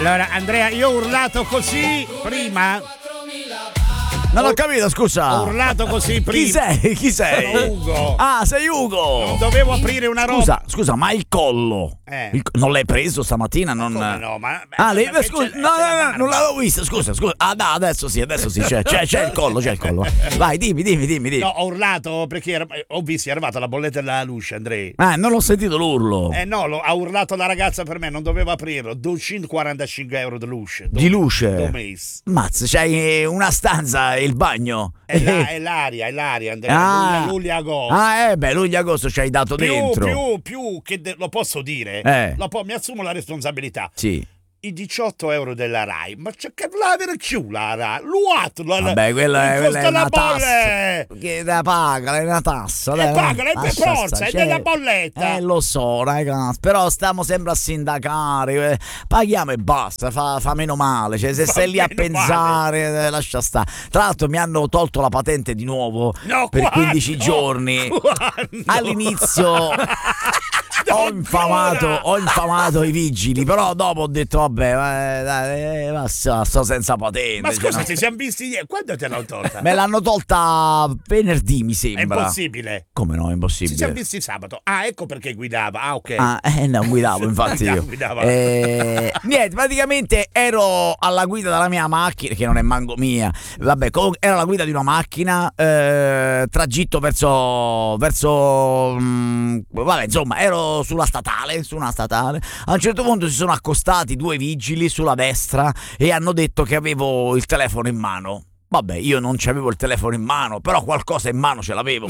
Allora, Andrea, io ho urlato così prima. Non ho capito, scusa. Ho urlato così prima. Chi sei? Sono Ugo. Ah, sei Ugo. Non dovevo aprire una roba. Scusa, ma il collo. Non l'hai preso stamattina? Non... Come no? Ma scusa, no, non l'avevo visto. Scusa. Ah, no, adesso sì, c'è il collo. Vai, dimmi. No, ho urlato perché ho visto, è arrivata la bolletta della luce, Andrea. Non ho sentito l'urlo. No, ha urlato la ragazza per me, non dovevo aprirlo. 245 euro di luce. Di luce? Domeis. Mazza, c'hai una stanza e il bagno. È l'aria, Andrea. Luglio-agosto. Luglio-agosto ci hai dato dentro. Più che lo posso dire. Mi assumo la responsabilità. Sì. I 18 euro della Rai, ma c'è che la avere più la Rai? Vabbè, quella è una bolle. tassa che da paga, è una tassa. Pagala, è per forza, è della bolletta. Lo so, ragazzi, però stiamo sempre a sindacare. Paghiamo e basta, fa meno male. Cioè, se stai lì a pensare, lascia stare. Tra l'altro mi hanno tolto la patente di nuovo per 15 giorni. All'inizio ho infamato i vigili, però dopo ho detto vabbè, basta, sto senza patente. Ma scusa, ci siamo visti ieri, quando te l'hanno tolta? Me l'hanno tolta venerdì, mi sembra. È impossibile. Come no, è impossibile? Ci siamo visti sabato. Ecco perché guidava. Ok. Non guidavo, infatti io. Niente, praticamente ero alla guida della mia macchina, che non è manco mia. Vabbè, ero alla guida di una macchina, tragitto verso vabbè, insomma, ero su una statale. A un certo punto si sono accostati due vigili sulla destra e hanno detto che avevo il telefono in mano. Vabbè, io non c'avevo il telefono in mano, però qualcosa in mano ce l'avevo.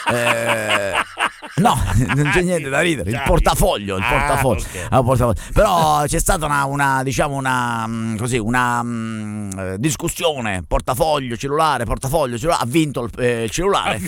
No, non c'è niente da ridere. Il portafoglio. Okay. Però c'è stata una discussione. Portafoglio, cellulare. Ha vinto il cellulare.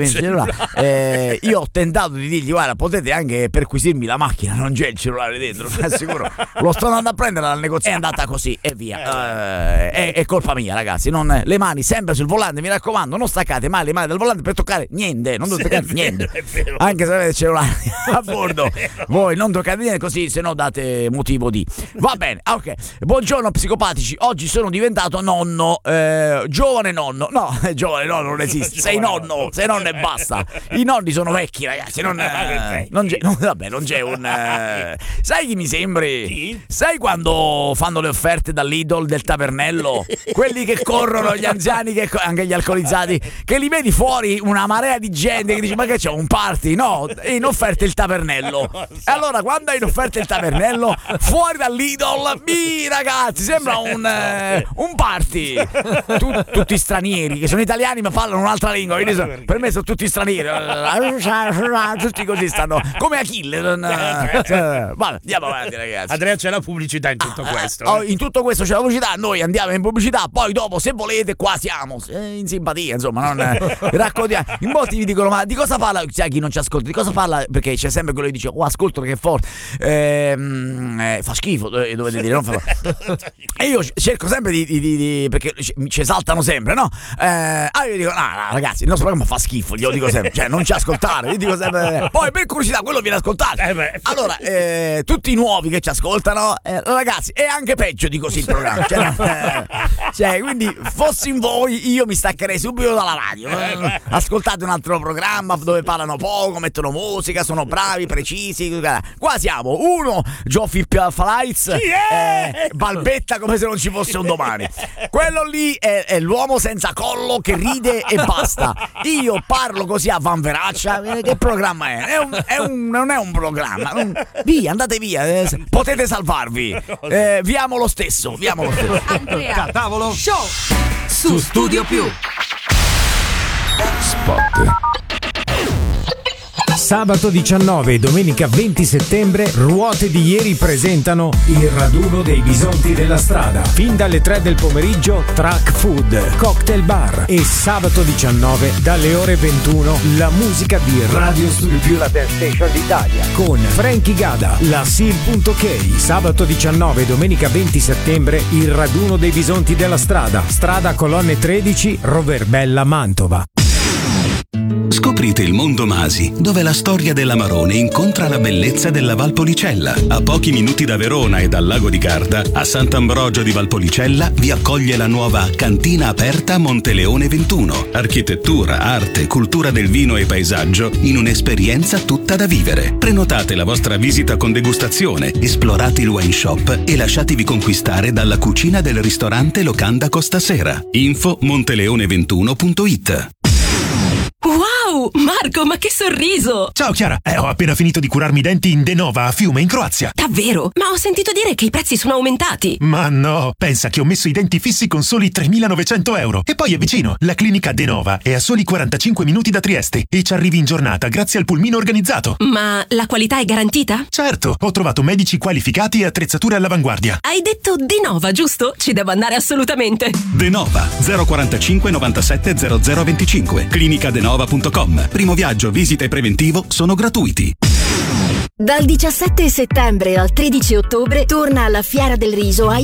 Io ho tentato di dirgli: guarda, potete anche perquisirmi la macchina, non c'è il cellulare dentro, ti assicuro. Lo sto andando a prendere dal negozio. È andata così e via. È colpa mia, ragazzi. Le mani sempre sul volante, mi raccomando, non staccate mai le mani dal volante per toccare niente, non dovete toccare niente. Anche se avete il cellulare a bordo, voi non toccate niente, così se no date motivo di. Va bene, ok. Buongiorno psicopatici, oggi sono diventato nonno, giovane nonno. No, giovane nonno non esiste, sei nonno e basta. I nonni sono vecchi, ragazzi, non c'è un sai chi mi sembri? Sai quando fanno le offerte dall'Idol del tavernello? Quelli che corrono, gli anziani, anche gli alcolizzati, che li vedi fuori una marea di gente che dice: ma che c'è, un party? No, è in offerta il tavernello. E allora quando è in offerta il tavernello fuori dall'Idol, ragazzi, sembra un party. Tutti stranieri che sono italiani ma parlano un'altra lingua, quindi per me sono tutti stranieri, tutti così stanno come Achille. Vabbè, andiamo avanti, ragazzi. Andrea, c'è la pubblicità in tutto questo. In tutto questo c'è la pubblicità, noi andiamo in pubblicità, poi dopo, se volete, qua siamo in simpatia, insomma, non raccontiamo. In molti vi dicono: ma di cosa parla? Sai chi non ci ascolta? Di cosa parla? Perché c'è sempre quello che dice: ascolto che è forte, fa schifo, dovete dire, non fa. E io cerco sempre di perché ci esaltano sempre, no? Io dico: no, ragazzi, il nostro programma fa schifo, glielo dico sempre, cioè non ci ascoltare, io dico sempre. Poi per curiosità quello viene ascoltato. Allora, tutti i nuovi che ci ascoltano, ragazzi, è anche peggio di così il programma, cioè, quindi fossi in voi io mi staccherei subito dalla radio. Ascoltate un altro programma dove parlano poco, mettono musica, sono bravi, precisi. Qua siamo uno Geoffrey Flights, balbetta come se non ci fosse un domani. Quello lì è l'uomo senza collo che ride e basta. Io parlo così a Van Veraccia. Che programma è? Non è un programma. Via, andate via, potete salvarvi. Vi amo lo stesso. Andrea Tavolo Show su Studio Più. Spot. Sabato 19 e domenica 20 settembre Ruote di Ieri presentano il raduno dei bisonti della strada. Fin dalle 3 del pomeriggio track food, cocktail bar e sabato 19 dalle ore 21 la musica di Radio Studio Più, la dance station d'Italia, con Frankie Gada, la Seal.k. Sabato 19 e domenica 20 settembre il raduno dei bisonti della strada, strada Colonne 13, Roverbella, Mantova. Scoprite il mondo Masi, dove la storia dell'Amarone incontra la bellezza della Valpolicella. A pochi minuti da Verona e dal lago di Garda, a Sant'Ambrogio di Valpolicella vi accoglie la nuova Cantina Aperta Monteleone 21. Architettura, arte, cultura del vino e paesaggio in un'esperienza tutta da vivere. Prenotate la vostra visita con degustazione, esplorate il wine shop e lasciatevi conquistare dalla cucina del ristorante Locanda Costa Sera. Info monteleone21.it. Wow, Marco, ma che sorriso! Ciao Chiara, ho appena finito di curarmi i denti in Denova a Fiume, in Croazia. Davvero? Ma ho sentito dire che i prezzi sono aumentati. Ma no, pensa che ho messo i denti fissi con soli 3.900 euro. E poi è vicino, la clinica Denova è a soli 45 minuti da Trieste e ci arrivi in giornata grazie al pulmino organizzato. Ma la qualità è garantita? Certo, ho trovato medici qualificati e attrezzature all'avanguardia. Hai detto Denova, giusto? Ci devo andare assolutamente. Denova 045 97 0025. clinicadenova.com. Primo viaggio, visita e preventivo sono gratuiti. Dal 17 settembre al 13 ottobre torna alla Fiera del Riso a